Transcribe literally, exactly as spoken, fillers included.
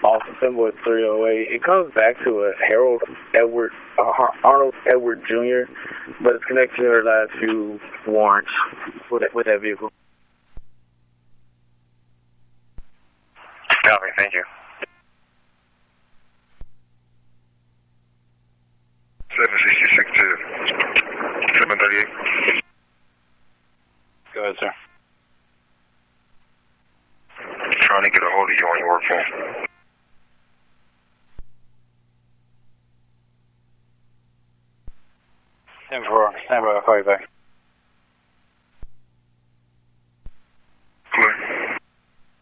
off of Symbol three oh eight. It comes back to a Harold Edward, uh, Arnold Edward Junior, but it's connected to her last few warrants with that, with that vehicle. Copy, thank you. seven sixty-six to seven thirty-eight. Go ahead, sir. Trying to get a hold of you on your work phone. ten four, stand by, I'll call you back.